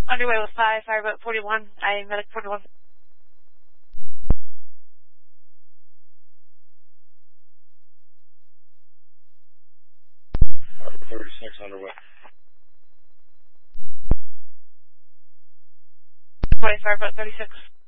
Underway with 5, fireboat 41, I medic 41. 36 underway. 20, fireboat 36.